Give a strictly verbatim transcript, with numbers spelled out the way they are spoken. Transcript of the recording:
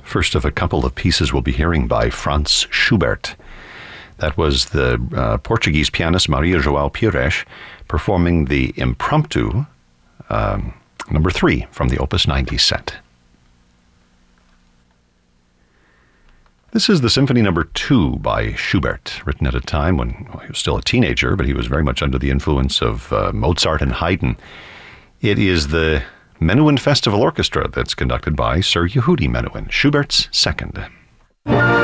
First of a couple of pieces we'll be hearing by Franz Schubert. That was the uh, Portuguese pianist Maria João Pires performing the Impromptu, um, number three from the Opus ninety set. This is the Symphony Number Two by Schubert, written at a time when well, he was still a teenager, but he was very much under the influence of uh, Mozart and Haydn. It is the Menuhin Festival Orchestra that's conducted by Sir Yehudi Menuhin, Schubert's second.